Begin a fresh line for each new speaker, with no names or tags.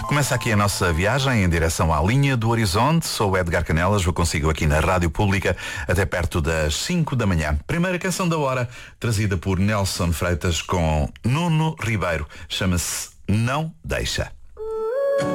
Começa aqui a nossa viagem em direção à linha do horizonte. Sou o Edgar Canelas, vou consigo aqui na Rádio Pública até perto das 5 da manhã. Primeira canção da hora, trazida por Nelson Freitas com Nuno Ribeiro. Chama-se Não Deixa.